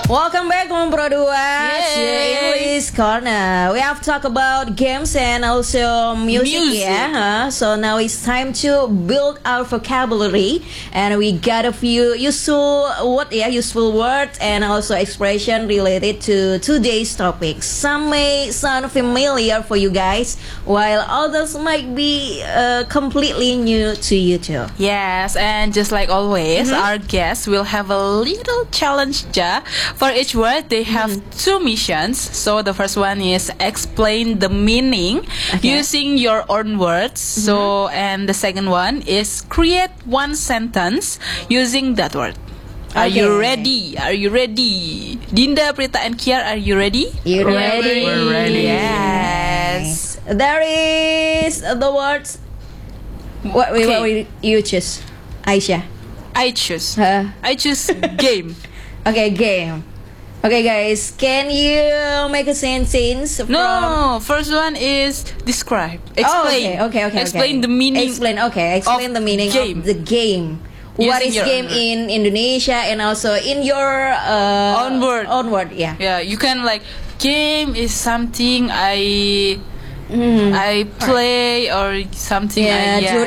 Welcome back, Kompro 2 English Corner. We have talked about games and also music. Yeah. So now it's time to build our vocabulary, and we got a few useful words and also expression related to today's topic. Some may sound familiar for you guys, while others might be completely new to you too. Yes, and just like always, our guests will have a little challenge. For each word, they have two missions. So the first one is explain the meaning using your own words. So, and the second one is create one sentence using that word. Are you ready? Are you ready? Dinda, Prita, and Kiar, are you ready? You ready? We're ready. Yes. There is the words. What will you choose, Aisha? I choose. I choose game. Okay, game. Okay, guys, can you make a sentence from... No, first one is describe. Explain. Okay. Explain the meaning. Explain the meaning of the game. What is game in Indonesia and also in your own word? Own word, yeah. Yeah, you can like game is something I play or something. Yeah,